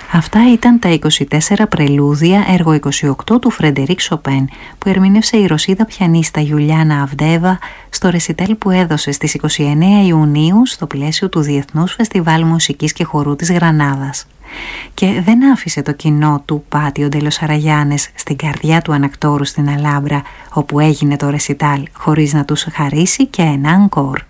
Αυτά ήταν τα 24 πρελούδια έργο 28 του Φρεντερίκ Σοπέν, που ερμήνευσε η Ρωσίδα πιανίστα Γιουλιάνα Αβντέβα στο ρεσιτέλ που έδωσε στις 29 Ιουνίου στο πλαίσιο του Διεθνούς Φεστιβάλ Μουσικής και Χορού της Γρανάδας. Και δεν άφησε το κοινό του Πάτιο ντε λος Αραγιάνες στην καρδιά του Ανακτόρου στην Αλάμπρα, όπου έγινε το ρεσιτάλ, χωρίς να τους χαρίσει και ένα ανκόρ.